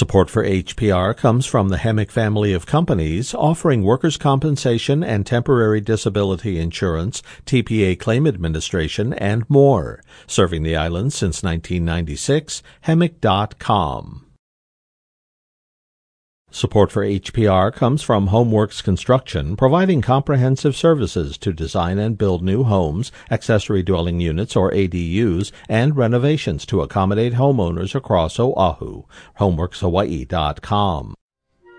Support for HPR comes from the Hemic family of companies offering workers' compensation and temporary disability insurance, TPA claim administration, and more. Serving the island since 1996, Hemic.com. Support for HPR comes from Homeworks Construction, providing comprehensive services to design and build new homes, accessory dwelling units or ADUs, and renovations to accommodate homeowners across Oahu. HomeworksHawaii.com.